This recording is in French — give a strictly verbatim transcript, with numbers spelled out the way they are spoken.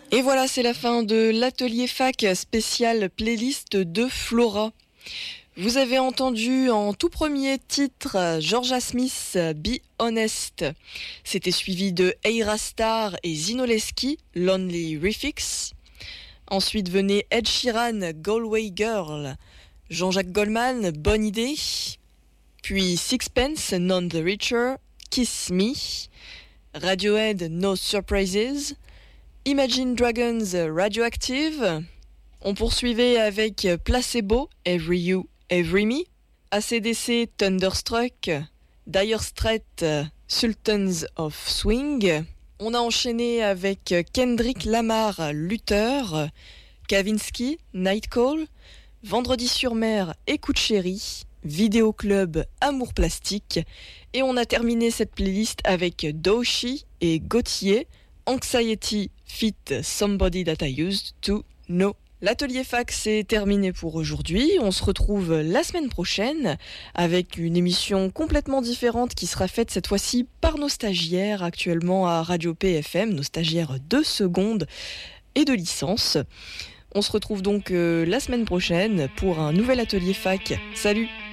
Et voilà, c'est la fin de l'atelier fac spécial playlist de Flora. Vous avez entendu en tout premier titre Georgia Smith, Be Honest. C'était suivi de Eira Star et Zinoleski, Lonely Refix. Ensuite venait Ed Sheeran, Galway Girl. Jean-Jacques Goldman, Bonne Idée. Puis Sixpence, None the Richer, Kiss Me. Radiohead, No Surprises. Imagine Dragons, Radioactive. On poursuivait avec Placebo, Every You, Every Me. A C D C, Thunderstruck. Dire Straits, Sultans of Swing. On a enchaîné avec Kendrick Lamar, Luther. Kavinsky, Nightcall. Vendredi sur mer, Écoute Chérie. Vidéo Club, Amour Plastique. Et on a terminé cette playlist avec Doshi et Gauthier, Anxiety Fit Somebody That I Used to Know. L'atelier fac c'est terminé pour aujourd'hui. On se retrouve la semaine prochaine avec une émission complètement différente qui sera faite cette fois-ci par nos stagiaires actuellement à Radio P F M, nos stagiaires de seconde et de licence. On se retrouve donc euh, la semaine prochaine pour un nouvel atelier fac. Salut!